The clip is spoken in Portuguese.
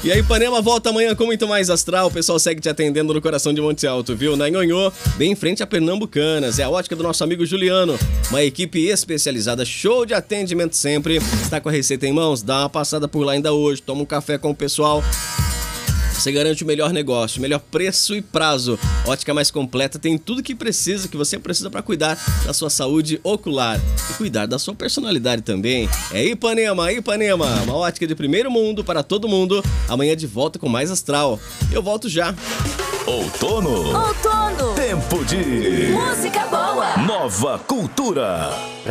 E aí, Ipanema volta amanhã com muito mais astral. O pessoal segue te atendendo no coração de Monte Alto, viu? Na Nhonhô, bem em frente a Pernambucanas. É a ótica do nosso amigo Juliano. Uma equipe especializada, show de atendimento sempre. Está com a receita em mãos? Dá uma passada por lá ainda hoje. Toma um café com o pessoal. Você garante o melhor negócio, melhor preço e prazo. Ótica mais completa, tem tudo que você precisa para cuidar da sua saúde ocular e cuidar da sua personalidade também. É Ipanema, uma ótica de primeiro mundo para todo mundo. Amanhã de volta com mais astral. Eu volto já. Outono. Tempo de música boa. Nova Cultura.